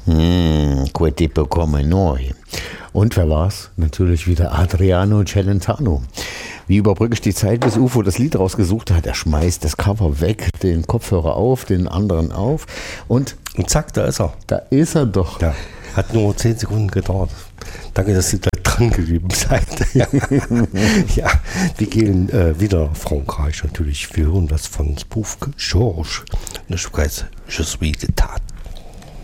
Quel tipo come noi. Und wer war's? Natürlich wieder Adriano Celentano. Wie überbrücke ich die Zeit, bis UFO das Lied rausgesucht hat? Er schmeißt das Cover weg, den Kopfhörer auf, den anderen auf und zack, da ist er. Da ist er doch. Ja, hat nur 10 Sekunden gedauert. Danke, dass ihr da dran geblieben seid. Ja, wir gehen wieder Frankreich natürlich. Wir hören was von Spoof Georges. Und das heißt Je suis de Tat.